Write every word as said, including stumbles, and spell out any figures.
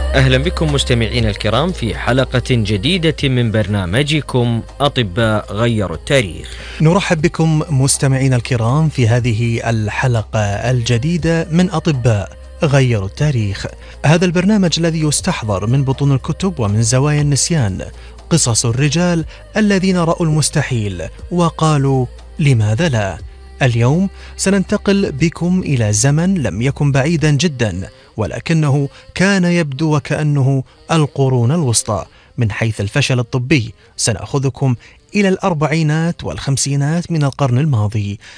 أهلا بكم مستمعينا الكرام في حلقة جديدة من برنامجكم أطباء غيروا التاريخ. نرحب بكم مستمعينا الكرام في هذه الحلقة الجديدة من أطباء غيروا التاريخ. هذا البرنامج الذي يستحضر من بطون الكتب ومن زوايا النسيان قصص الرجال الذين رأوا المستحيل وقالوا لماذا لا. اليوم سننتقل بكم إلى زمن لم يكن بعيدا جدا، ولكنه كان يبدو وكأنه القرون الوسطى. من حيث الفشل الطبي سنأخذكم إلى الأربعينات والخمسينات من القرن الماضي،